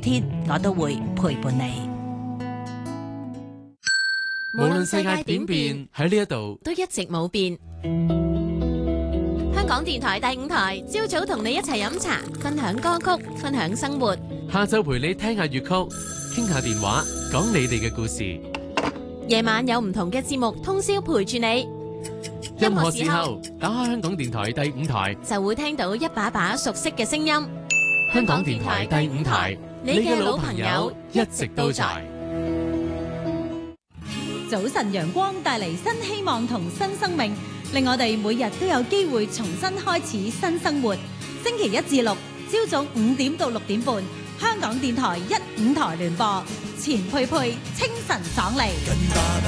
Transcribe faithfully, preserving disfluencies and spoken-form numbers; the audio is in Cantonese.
天，我都會陪伴你。 無論世界點變，喺呢一度都一直冇變。香港電台第五台，朝早同你一齊飲茶，分享歌曲，分享生活。 下晝陪你聽下粵曲，傾下電話，講你哋嘅故事。 夜晚有唔同嘅節目，通宵陪住你。 任何時候打開香港電台第五台， 就會聽到一把把熟悉嘅聲音。 香港電台第五台，你嘅老朋友一直都在。 早晨陽光帶嚟新希望同新生命，令我哋每日都有機會重新開始新生活。星期一至六朝早五點到六點半，香港電台一五台聯播，錢佩佩清晨爽利。